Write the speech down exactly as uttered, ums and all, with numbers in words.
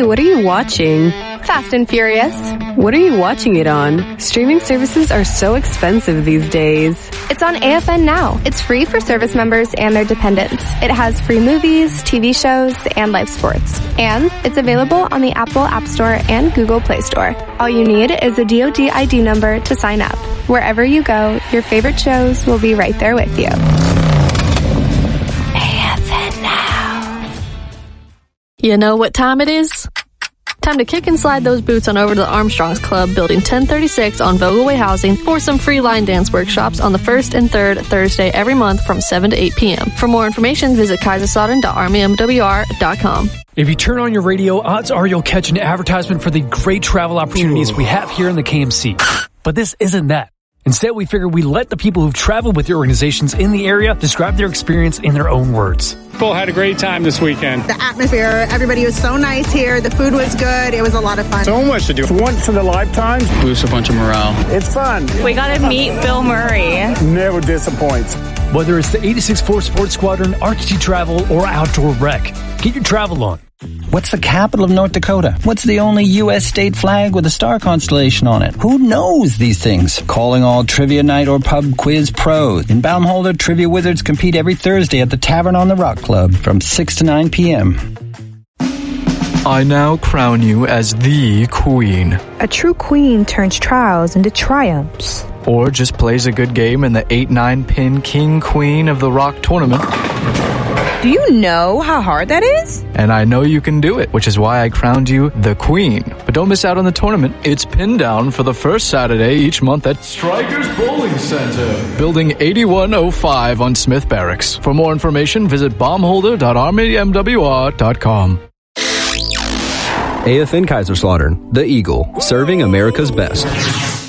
what are you watching? Fast and Furious. What are you watching it on? Streaming services are so expensive these days. It's on A F N now. It's free for service members and their dependents. It has free movies, T V shows, and live sports. And it's available on the Apple App Store and Google Play Store. All you need is a D O D I D number to sign up. Wherever you go, your favorite shows will be right there with you. A F N now. You know what time it is? Time to kick and slide those boots on over to the Armstrongs Club, Building ten thirty-six on Vogelway Housing, for some free line dance workshops on the first and third Thursday every month from seven to eight p.m. For more information, visit kaiserslautern dot army m w r dot com. If you turn on your radio, odds are you'll catch an advertisement for the great travel opportunities we have here in the K M C. But this isn't that. Instead, we figured we let the people who've traveled with your organizations in the area describe their experience in their own words. People had a great time this weekend. The atmosphere, everybody was so nice here. The food was good. It was a lot of fun. So much to do. Once in a lifetime. Boosts a bunch of morale. It's fun. We got to meet Bill Murray. Never disappoints. Whether it's the eighty-six Ford Sports Squadron, R T T Travel, or Outdoor Rec, get your travel on. What's the capital of North Dakota? What's the only U S state flag with a star constellation on it? Who knows these things? Calling all Trivia Night or Pub Quiz pros. In Baumholder, Trivia Wizards compete every Thursday at the Tavern on the Rock Club from six to nine p.m. I now crown you as the queen. A true queen turns trials into triumphs. Or just plays a good game in the eight nine pin King Queen of the Rock tournament. Do you know how hard that is? And I know you can do it, which is why I crowned you the queen. But don't miss out on the tournament. It's pinned down for the first Saturday each month at Strikers Bowling Center, Building eighty-one oh five on Smith Barracks. For more information, visit baumholder dot army m w r dot com. A F N Kaiserslautern, the Eagle, serving America's best.